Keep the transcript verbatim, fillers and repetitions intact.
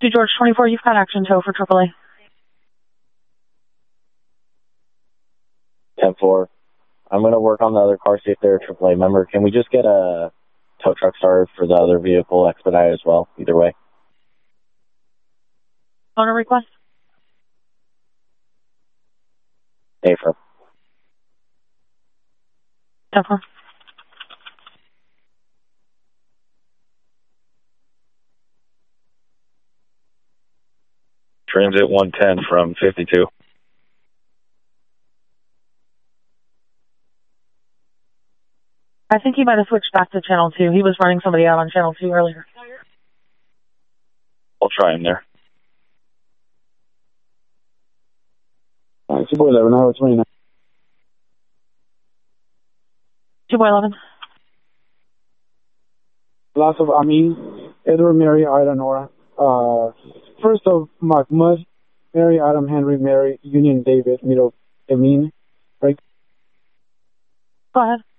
To George twenty-four, you've got action tow for triple A. ten four. I'm going to work on the other car, see if they're a triple A member. Can we just get a tow truck started for the other vehicle expedited as well, either way? Owner request? Affirm. ten four. Transit one ten from fifty-two. I think he might have switched back to channel two. He was running somebody out on channel two earlier. I'll try him there. All right, two boy eleven, hour twenty-nine. two boy eleven. Lots of Amin, Edward, Mary, Ida, Nora. Uh, first of Mahmoud, Mary, Adam, Henry, Mary, Union, David, middle, Amin, right? Go ahead.